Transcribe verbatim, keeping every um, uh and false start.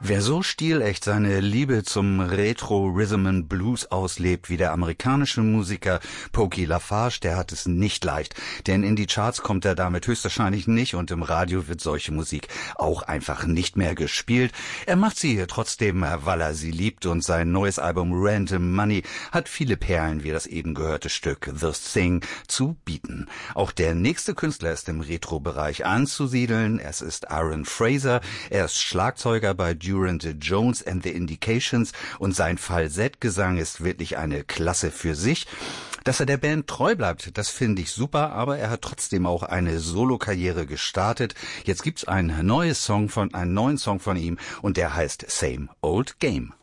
Wer so stilecht seine Liebe zum Retro Rhythm and Blues auslebt wie der amerikanische Musiker Pokey LaFarge, der hat es nicht leicht. Denn in die Charts kommt er damit höchstwahrscheinlich nicht und im Radio wird solche Musik auch einfach nicht mehr gespielt. Er macht sie trotzdem, weil er sie liebt, und sein neues Album Random Money hat viele Perlen wie das eben gehörte Stück The Thing zu bieten. Auch der nächste Künstler ist im Retro-Bereich anzusiedeln. Es ist Aaron Fraser. Er ist Schlagzeuger bei Durand Jones and the Indications und sein Falsettgesang ist wirklich eine Klasse für sich. Dass er der Band treu bleibt, das finde ich super, aber er hat trotzdem auch eine Solokarriere gestartet. Jetzt gibt's ein neues Song von, einen neuen Song von ihm und der heißt Same Old Game.